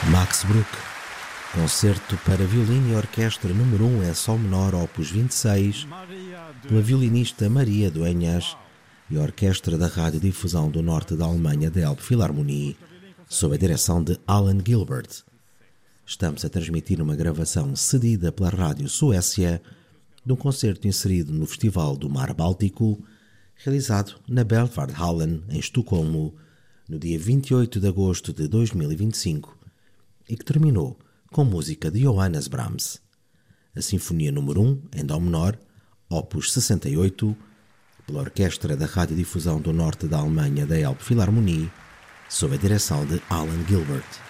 Max Bruch, Concerto para Violino e Orquestra número 1 em Sol menor, opus 26, pela violinista Maria Dueñas e a Orquestra da Radiodifusão do Norte da Alemanha da Elbphilharmonie, sob a direção de Alan Gilbert. Estamos a transmitir uma gravação cedida pela Rádio Suécia de um concerto inserido no Festival do Mar Báltico, realizado na Belfardhallen, em Estocolmo, no dia 28 de agosto de 2025, e que terminou com música de Johannes Brahms. A Sinfonia número 1, em Dó menor, opus 68, pela Orquestra da Radiodifusão do Norte da Alemanha da Elbphilharmonie, sob a direção de Alan Gilbert.